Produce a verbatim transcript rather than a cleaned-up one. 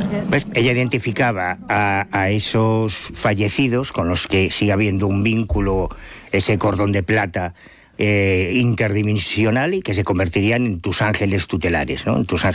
Pues ella identificaba a, a esos fallecidos con los que sigue habiendo un vínculo, ese cordón de plata eh, interdimensional, y que se convertirían en tus ángeles tutelares, ¿no? En tus ángeles